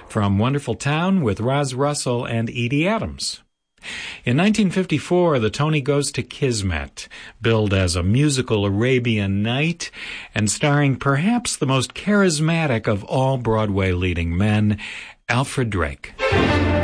from Wonderful Town with Roz Russell and Edie Adams. In 1954, the Tony Goes to Kismet, billed as a musical Arabian Night and starring perhaps the most charismatic of all Broadway leading men, Alfred Drake.